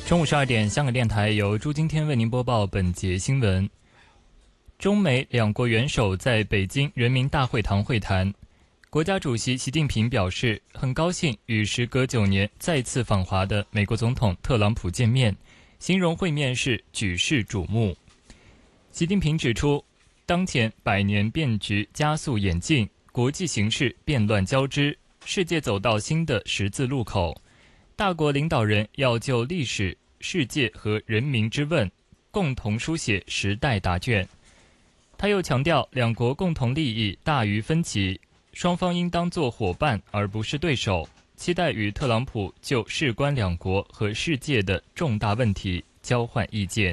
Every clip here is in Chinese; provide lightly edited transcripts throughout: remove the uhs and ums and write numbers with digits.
中午12点，香港电台由朱今天为您播报本节新闻。中美两国元首在北京人民大会堂会谈，国家主席习近平表示，很高兴与时隔9年再次访华的美国总统特朗普见面，形容会面是举世瞩目。习近平指出，当前百年变局加速演进，国际形势变乱交织，世界走到新的十字路口，大国领导人要就历史、世界和人民之问，共同书写时代答卷。他又强调，两国共同利益大于分歧，双方应当做伙伴而不是对手，期待与特朗普就事关两国和世界的重大问题交换意见。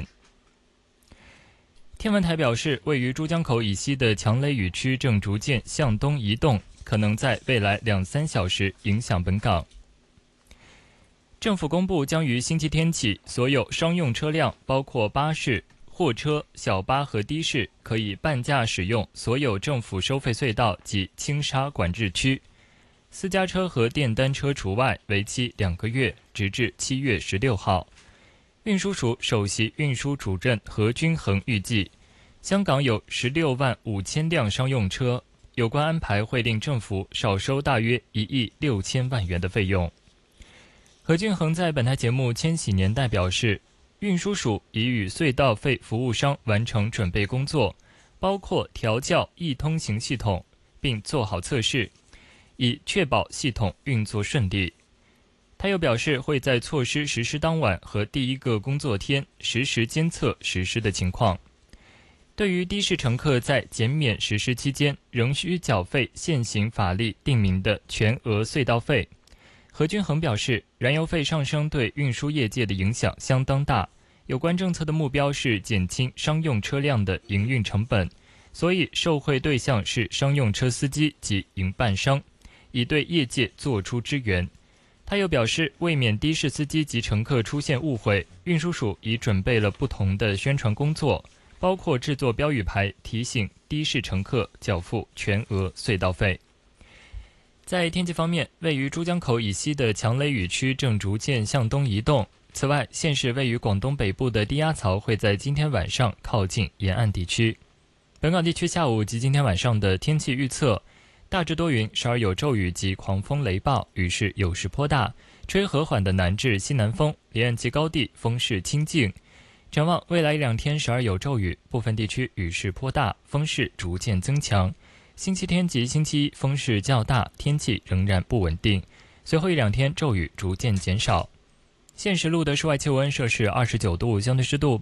天文台表示，位于珠江口以西的强雷雨区正逐渐向东移动，可能在未来2-3小时影响本港。政府公布将于星期天起，所有商用车辆，包括巴士、货车、小巴和的士，可以半价使用所有政府收费隧道及轻沙管制区，私家车和电单车除外，为期2个月，直至7月16号。运输署首席运输主任何均衡预计，香港有16万5千辆商用车，有关安排会令政府少收大约1亿6千万元的费用。何均衡在本台节目《千禧年代》表示，运输署已与隧道费服务商完成准备工作，包括调校易通行系统，并做好测试，以确保系统运作顺利。他又表示，会在措施实施当晚和第一个工作天实时监测实施的情况。对于的士乘客在减免实施期间仍需缴费现行法律定明的全额隧道费，何均衡表示，燃油费上升对运输业界的影响相当大，有关政策的目标是减轻商用车辆的营运成本，所以受惠对象是商用车司机及营办商，以对业界做出支援。他又表示，为免的士司机及乘客出现误会，运输署已准备了不同的宣传工作，包括制作标语牌提醒的士乘客缴付全额隧道费。在天气方面，位于珠江口以西的强雷雨区正逐渐向东移动。此外，现时位于广东北部的低压槽会在今天晚上靠近沿岸地区。本港地区下午及今天晚上的天气预测，大致多云，时而有骤雨及狂风雷暴，雨势有时颇大，吹和缓的南至西南风，离岸及高地风势清劲。展望未来1-2天时而有骤雨，部分地区雨势颇大，风势逐渐增强。星期天及星期一风势较大，天气仍然不稳定，随后1-2天骤雨逐渐减少。现时录的室外气温摄氏29度，相对湿度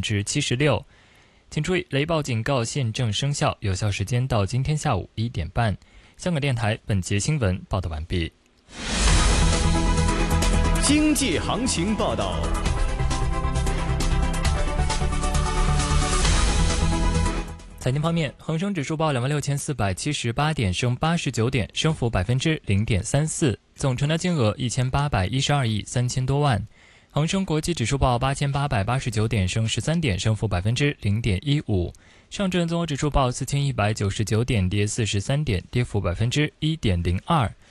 76%。请注意，雷暴警告现正生效，有效时间到今天下午1点半。香港电台本节新闻报道完毕。 经济行情报道。 财经方面，恒生指数报26,478点，升89点，升幅0.34%，总成交金额1812亿3千多万。恒生国际指数报8889点，升13点，升幅0.15%。上证综合指数报4199点，跌43点，跌幅1.02%。